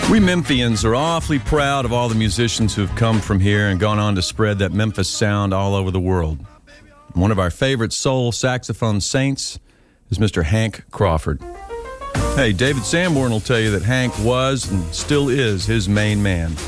We Memphians are awfully proud of all the musicians who have come from here and gone on to spread that Memphis sound all over the world. One of our favorite soul saxophone saints is Mr. Hank Crawford. Hey, David Sanborn will tell you that Hank was and still is his main man.